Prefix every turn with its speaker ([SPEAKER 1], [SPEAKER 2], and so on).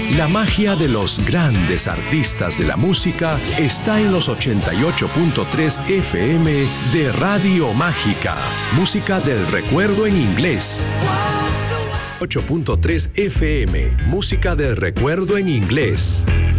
[SPEAKER 1] La magia de los grandes artistas de la música está en los 88.3 FM de Radio Mágica. Música del recuerdo en inglés. 8.3 FM. Música del recuerdo en inglés.